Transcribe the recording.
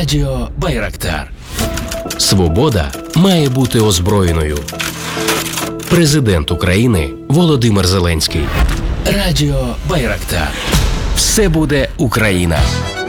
Радіо Байрактар. Свобода має бути озброєною. Президент України Володимир Зеленський. Радіо Байрактар. Все буде Україна.